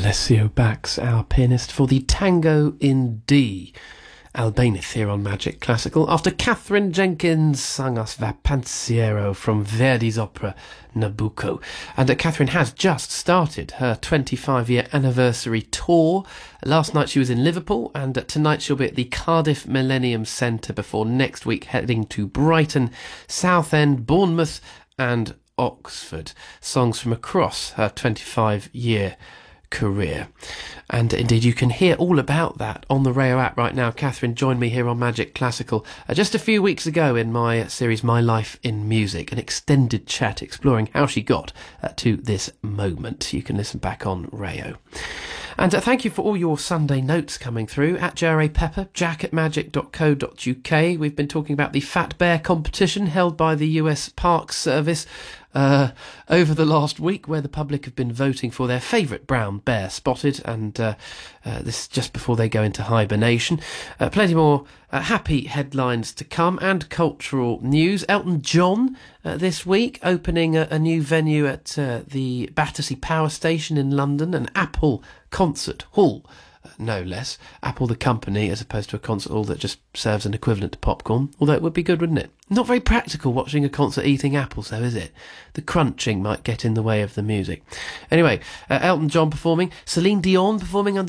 Alessio Bax, our pianist, for the Tango in D. Albéniz here on Magic Classical, after Catherine Jenkins sang us Va Pensiero from Verdi's opera Nabucco. And Catherine has just started her 25-year anniversary tour. Last night she was in Liverpool, and tonight she'll be at the Cardiff Millennium Centre before next week heading to Brighton, Southend, Bournemouth and Oxford. Songs from across her 25-year career. And indeed you can hear all about that on the Rayo app right now. Catherine joined me here on Magic Classical just a few weeks ago in my series My Life in Music, an extended chat exploring how she got to this moment. You can listen back on Rayo. And thank you for all your Sunday notes coming through at JRA Pepper, jack@magic.co.uk. We've been talking about the Fat Bear competition held by the US Parks Service over the last week, where the public have been voting for their favourite brown bear spotted, and this just before they go into hibernation. Plenty more happy headlines to come and cultural news. Elton John this week opening a new venue at the Battersea Power Station in London, an Apple concert hall, no less. Apple the company, as opposed to a concert hall that just serves an equivalent to popcorn. Although it would be good, wouldn't it? Not very practical watching a concert eating apples, though, is it? The crunching might get in the way of the music. Anyway, Elton John performing, Celine Dion performing under